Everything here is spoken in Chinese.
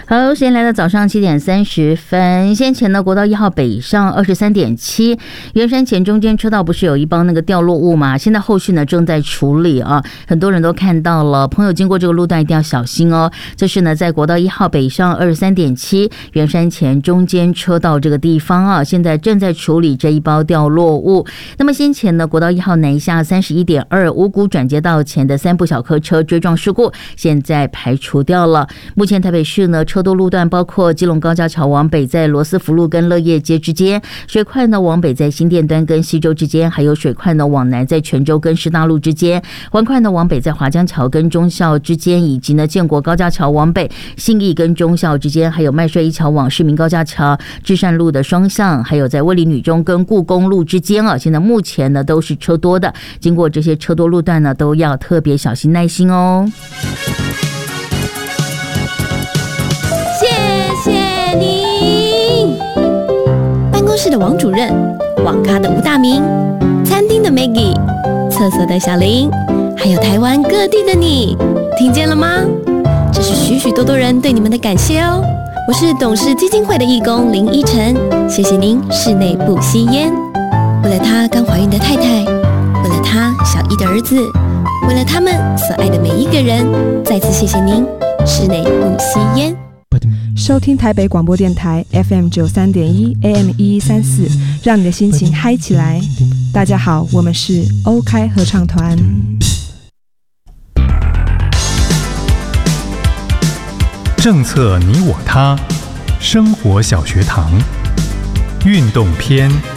好，时间来到早上7:30。先前呢，国道1号北上23.7，圆山前中间车道不是有一包那个掉落物吗？现在后续呢正在处理啊，很多人都看到了，朋友经过这个路段一定要小心哦。这是呢在国道1号北上23.7，圆山前中间车道这个地方啊，现在正在处理这一包掉落物。那么先前呢，国道1号南下31.2五股转接道前的3部小客车追撞事故，现在排除掉了。目前台北市呢车多路段包括基隆高架桥往北在罗斯福路跟乐业街之间，水快呢往北在新店端跟西周之间，还有水快呢往南在泉州跟师大路之间，环快呢往北在华江桥跟忠孝之间，以及呢建国高架桥往北信义跟忠孝之间，还有麦帅一桥往市民高架桥至善路的双向，还有在卫理女中跟故宫路之间啊，现在目前呢都是车多的，经过这些车多路段呢都要特别小心耐心哦。 谢谢您，办公室的王主任，网咖的吴大明，餐厅的 Maggie， 厕所的小林，还有台湾各地的你，听见了吗？这是许许多多人对你们的感谢哦。我是董事基金会的义工林依晨，谢谢您室内不吸烟。为了他刚怀孕的太太，为了他小一的儿子，为了他们所爱的每一个人，再次谢谢您室内不吸烟。 收听台北广播电台 FM 93.1 AM 1134，让你的心情嗨起来。大家好，我们是欧开合唱团。 政策你我他，生活小学堂，运动篇。